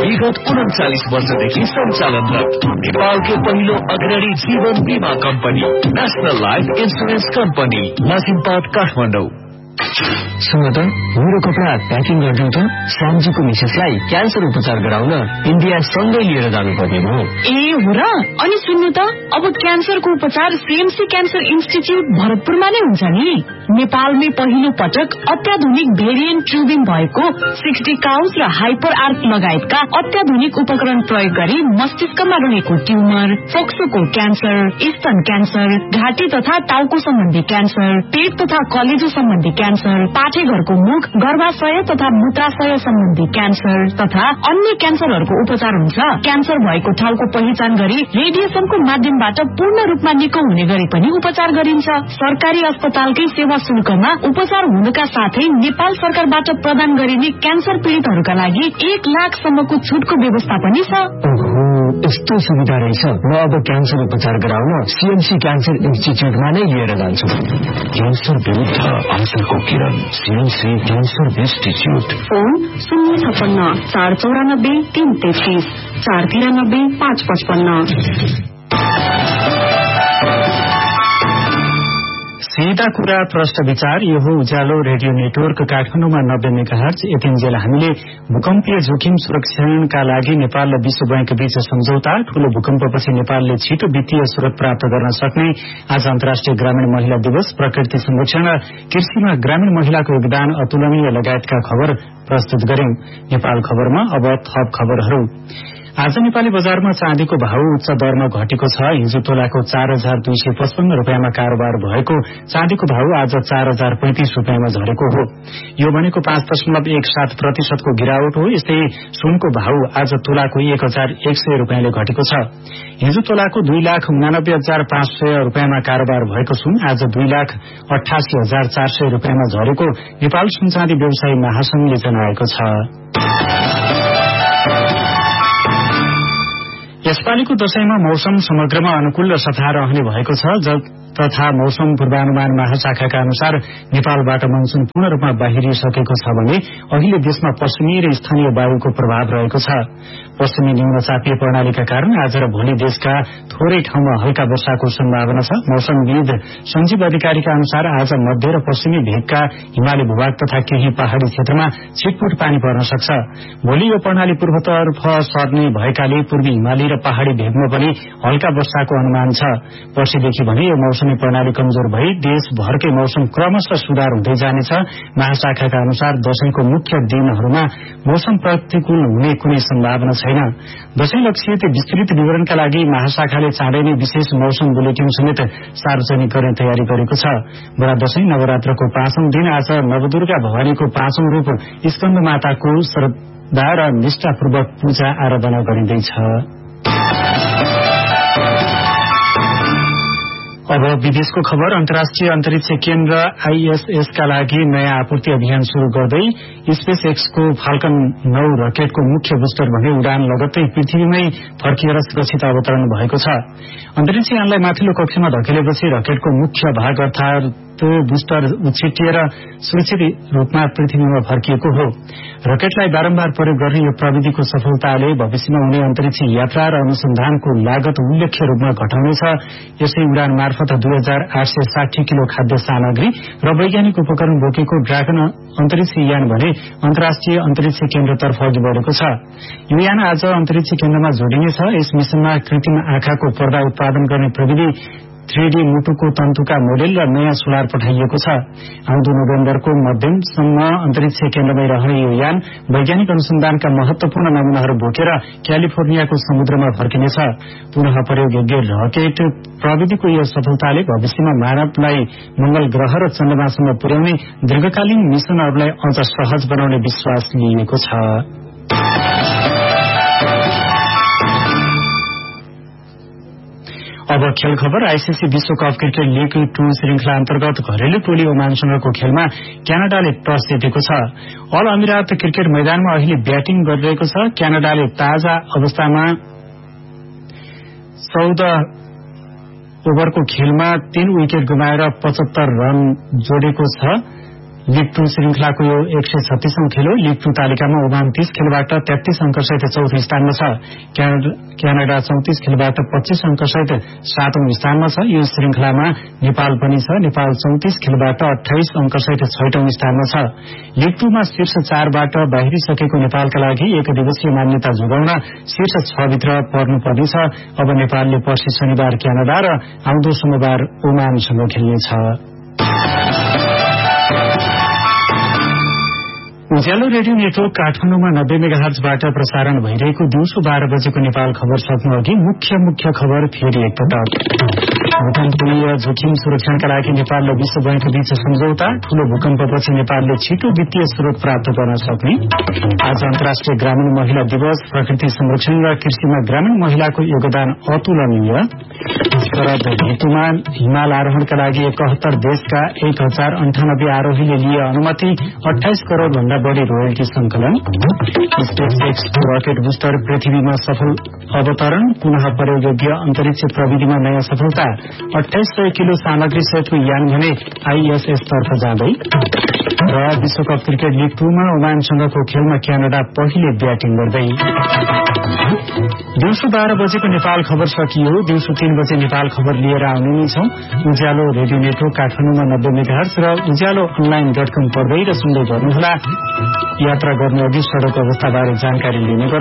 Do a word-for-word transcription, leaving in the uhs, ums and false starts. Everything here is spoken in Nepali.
विगत उन्चालीस वर्षदेखि सञ्चालनरत नेपालकै पहिलो अग्रणी जीवन बीमा company national life insurance company लासिमपाट Kathmandu. सुन त मेरो कपडा प्याकिङ गरिदिउँ त। श्यामजीको मिसेसलाई क्यान्सर उपचार गराउन इन्डिया सँगै लिएर जानुपर्ने हो। ए हो र? अनि सुन्नु त, अब क्यान्सरको उपचार सीएमसी क्यान्सर इन्स्टिच्युट भरतपुरमा नै हुन्छ नि। नेपालमै पहिलो पटक अत्याधुनिक भेरिएन्ट ट्युबिङ भएको सिक्सटी काउन्स र हाइपर आर्क लगायतका अत्याधुनिक उपकरण प्रयोग गरी मस्तिष्कमा रहेको ट्युमर, फोक्सोको क्यान्सर, स्तन क्यान्सर, घाँटी तथा टाउको सम्बन्धी क्यान्सर, पेट तथा कलेजो सम्बन्धी क्यान्सर, पाठेघरको मुख, गर्भाशय तथा मूत्राशय सम्बन्धी क्यान्सर तथा अन्य क्यान्सरहरूको उपचार हुन्छ। क्यान्सर भएको ठाउँको पहिचान गरी रेडिएसनको माध्यमबाट पूर्ण रूपमा निको हुने गरी पनि उपचार गरिन्छ। सरकारी अस्पतालकै सेवा शुल्कमा उपचार हुनुका साथै नेपाल सरकारबाट प्रदान गरिने क्यान्सर पीड़ितहरूका लागि एक लाख सम्मको छुटको व्यवस्था पनि छ। ओहो, यस्तो सुविधा रहेछ। म अब क्यान्सर उपचार गराउन सीएमसी क्यान्सर इन्स्टिच्युटमा नै लिएर जान्छु। क्यान्सर विरुद्ध आजको किरण सीएमसी क्यान्सर इन्स्टिच्युट। फोन शून्य छप्पन्न चार चौरानब्बे तीन तेत्तीस चार तिरानब्बे पाँच पचपन्न। सीधा कुरा प्रश्न विचार। यो हो उज्यालो रेडियो नेटवर्क काठमाडौँमा नब्बे मेगाहर्ज। यतिन्जेल हामीले भूकम्पीय जोखिम सुरक्षणका लागि नेपाल र विश्व बैंक बीच सम्झौता, ठूलो भूकम्पपछि नेपालले छिटो वित्तीय स्रोत प्राप्त गर्न सक्ने, आज अन्तर्राष्ट्रिय ग्रामीण महिला दिवस, प्रकृति संरक्षण र कृषिमा ग्रामीण महिलाको योगदान अतुलनीय लगायतका खबर प्रस्तुत गर्यौं। नेपाल खबरमा अब थप खबरहरू। आज नेपाली बजारमा चाँदीको भाव उच्च दरमा घटेको छ। हिजो तोलाको चार हजार दुई सय पचपन्न रूपियाँमा कारोबार भएको चाँदीको भाव आज चार हजार पैंतिस रूपियाँमा झरेको हो। यो भनेको पाँच दशमलव एक सात प्रतिशतको गिरावट हो। यस्तै सुनको भाव आज तोलाको एक हजार एक सय रूपियाँले घटेको छ। हिजो तोलाको दुई लाख उनानब्बे हजार पाँच सय रूपियाँमा कारोबार भएको सुन आज दुई लाख अठासी हजार चार सय रूपियाँमा झरेको नेपाल सुन चाँदी व्यवसायी महासंघले जनाएको छ। यसपालिको दशैंमा मौसम समग्रमा अनुकूल र सफा रहने भएको छ तथा मौसम पूर्वानुमान महाशाखाका अनुसार नेपालबाट मनसून पूर्ण रूपमा बाहिरिसकेको छ भने अहिले देशमा पश्चिमी र स्थानीय वायुको प्रभाव रहेको छ। पश्चिमी निम्नचापीय प्रणालीका कारण आज र भोलि देशका थोरै ठाउँमा हल्का वर्षाको सम्भावना छ। मौसमविद संजीव अधिकारीका अनुसार आज मध्य र पश्चिमी भेगका हिमाली भूभाग तथा केही पहाड़ी क्षेत्रमा छिटपुट पानी पर्न सक्छ। भोलि यो प्रणाली पूर्वतर्फ सर्ने भएकाले पूर्वी हिमाली र पहाड़ी भेगमा पनि हल्का वर्षाको अनुमान छ। पर्सिदेखि भने यो मौसमी प्रणाली कमजोर भई देशभरकै मौसम क्रमशः सुधार हुँदै जानेछ। महाशाखाका अनुसार दशैंको मुख्य दिनहरूमा मौसम प्रतिकूल हुने कुनै सम्भावना छैन। दशैं लक्षित विस्तृत विवरणका लागि महाशाखाले चाँडै नै विशेष मौसम बुलेटिन समेत सार्वजनिक गर्ने तयारी गरेको छ। बडा दशैं नवरात्रको पाँचौं दिन आज नवदुर्गा भवानीको पाँचौं रूप स्कन्द माताको श्रद्धा र निष्ठापूर्वक पूजा आराधना गरिँदैछ। अब विदेशको खबर। अन्तर्राष्ट्रिय अन्तरिक्ष केन्द्र आईएसएस का लागि नयाँ आपूर्ति अभियान शुरू गर्दै स्पेस एक्सको फाल्कन नौ रकेटको मुख्य बुस्टर भने उडान लगत्तै पृथ्वीमै फर्किएर सुरक्षित अवतरण भएको छ। अन्तरिक्ष यानलाई माथिल्लो कक्षमा धकेलेपछि रकेटको मुख्य भाग अर्थात बुस्टर उछिटिएर सुरक्षित रूपमा पृथ्वीमा फर्किएको हो। रकेटलाई बारम्बार प्रयोग गर्ने यो प्रविधिको सफलताले भविष्यमा हुने अन्तरिक्ष यात्रा र अनुसन्धानको लागत उल्लेख्य रूपमा घटाउनेछ। यसै उडान मार्फत दुई हजार आठ सय साठी किलो खाद्य सामग्री र वैज्ञानिक उपकरण बोकेको ड्रागन अन्तरिक्ष यान भने अन्तर्राष्ट्रिय अन्तरिक्ष केन्द्रतर्फ अघि बढेको छ। यो यान आज अन्तरिक्ष केन्द्रमा जोडिनेछ। यस मिशनमा कृत्रिम आँखाको पर्दा उत्पादन गर्ने प्रविधि, थ्री डी मुटुको तन्तुका मोडेल र नयाँ सोलर पठाइएको छ। आउँदो नोभेम्बरको मध्यमसम्म अन्तरिक्ष केन्द्रमै रहने यो यान वैज्ञानिक अनुसन्धानका महत्वपूर्ण नमूनाहरू बोकेर क्यालिफोर्नियाको समुद्रमा फर्किनेछ। पुनः प्रयोगयोग्य रकेट प्रविधिको यो सफलताले भविष्यमा मानवलाई मंगल ग्रह र चन्द्रमासम्म पुर्याउने दीर्घकालीन मिशनहरूलाई अझ सहज बनाउने विश्वास लिएको छ। अब खेल खबर। आईसीसी विश्वकप क्रिकेट लीग टू श्रृंखला अन्तर्गत घरेलु टोली ओमानसँगको खेलमा क्यानाडाले टस जितेको छ। अल अमिरात क्रिकेट मैदानमा अहिले ब्याटिङ गरिरहेको छ। क्यानाडाले ताजा अवस्थामा चौध ओभरको खेलमा तीन विकेट गुमाएर पचहत्तर रन जोडेको छ। लीग टू श्रृंखलाको यो एक सय छत्तीसौं खेल हो। लीग टू तालिकामा ओमान तीस खेलबाट तेत्तीस अंकसहित चौथो स्थानमा छ। क्यानाडा चौतिस खेलबाट पच्चीस अंकसहित सातौं स्थानमा छ। यो श्रृंखलामा नेपाल पनि छ। नेपाल चौतिस खेलबाट अठाइस अंकसहित छैटौं स्थानमा छ। लीग टूमा शीर्ष चारबाट बाहिरिसकेको नेपालका लागि एक दिवसीय मान्यता जोगाउन शीर्ष छ भित्र पर्नुपर्नेछ। अब नेपालले पर्सि शनिबार क्यानाडा र आउँदो सोमबार ओमानसँग खेल्नेछ। उज्यालो रेडियो नेटवर्क काठमाडौँमा नब्बे मेगाहर्जबाट प्रसारण भइरहेको दिउँसो बाह्र बजेको नेपाल खबर सक्नु अघि मुख्य मुख्य खबर फेरि एकपटक। भूकम्पीय जोखिम सुरक्षाका लागि नेपाल र विश्व बैंक बीच सम्झौता। ठूलो भूकम्पपछि नेपालले छिटो वित्तीय स्रोत प्राप्त गर्न सक्ने। आज अन्तर्राष्ट्रिय ग्रामीण महिला दिवस। प्रकृति संरक्षण र कृषिमा ग्रामीण महिलाको योगदान अतुलनीय। शरद ऋतुमा हिमाल आरोहणका लागि एकहत्तर देशका एक हजार अन्ठानब्बे आरोहीले लिए अनुमति। अठाइस करोड़ भन्दा बढ़ी रोयल्टी संकलन। स्पेस एक्स रकेट बुस्टर पृथ्वीमा सफल अवतरण। पुनः प्रयोगयोग्य अन्तरिक्ष प्रविधिमा नयाँ सफलता। अठाइस सय किलो सामग्री सहितको यान भने आईएसएस तर्फ जाँदै। र विश्वकप क्रिकेट लीग टूमा ओमानसँगको खेलमा क्यानाडा पहिले ब्याटिङ गर्दै। दिउँसो बाह्र बजेको नेपाल खबर सकियो। दिउँसो तीन बजे नेपाल खबर लिएर आउने नै छौं। उज्यालो रेडियो नेटवर्क काठमाडौँमा नब्बे मेगाहर्ज र उज्यालो अनलाइन डट कम पढ्दै र सुन्दै गर्नुहोला। यात्रा गर्नु अघि सड़क अवस्थाबारे जानकारी लिने